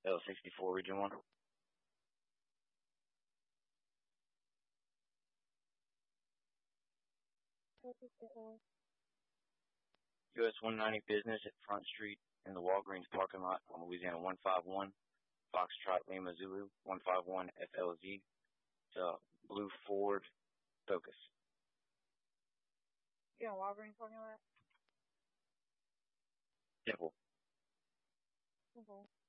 L64 Region 1. US 190 business at Front Street in the Walgreens parking lot on Louisiana 151, Foxtrot Lima Zulu 151 FLZ. It's a blue Ford Focus. You on Walgreens parking lot? Temple. Okay.